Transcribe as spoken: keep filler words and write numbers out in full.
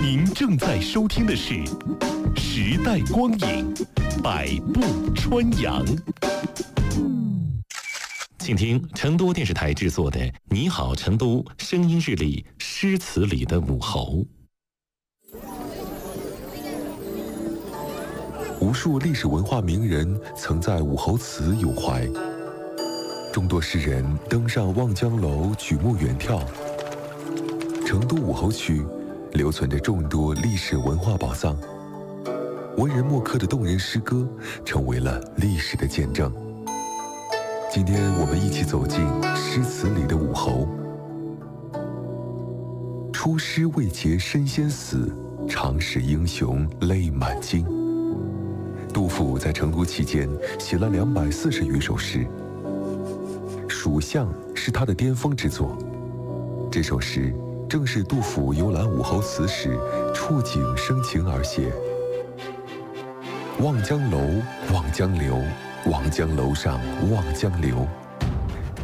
您正在收听的是《时代光影，百步穿杨》。请听成都电视台制作的《你好，成都》声音日历诗词里的武侯。 无数历史文化名人曾在武侯祠咏怀，众多诗人登上望江楼举目远眺。成都武侯区留存着众多历史文化宝藏，文人墨客的动人诗歌成为了历史的见证。今天我们一起走进诗词里的武侯。出师未捷身先死，长使英雄泪满襟。杜甫在成都期间写了两百四十余首诗，《蜀相》是他的巅峰之作。这首诗正是杜甫游览武侯祠时触景生情而写。望江楼，望江流，望江楼上望江流。